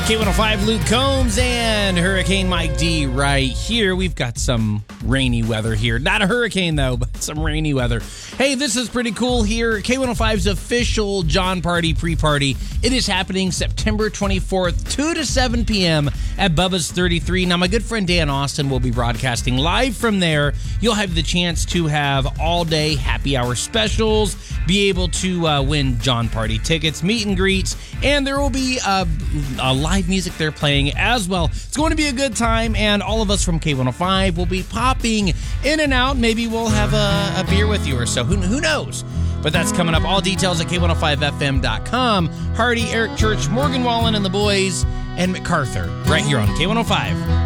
K105, Luke Combs and Hurricane Mike D right here. We've got some rainy weather here. Not a hurricane, though, but some rainy weather. Hey, this is pretty cool here. K105's official John Party pre-party. It is happening September 24th, 2 to 7 p.m. at Bubba's 33. Now, my good friend Dan Austin will be broadcasting live from there. You'll have the chance to have all-day happy hour specials, be able to win John Party tickets, meet and greets, and there will be a live music they're playing as well. It's going to be a good time, and all of us from K105 will be popping in and out. Maybe we'll have a beer with you or so. Who knows? But that's coming up. All details at K105FM.com. Hardy, Eric Church, Morgan Wallen and the boys, and MacArthur right here on K105.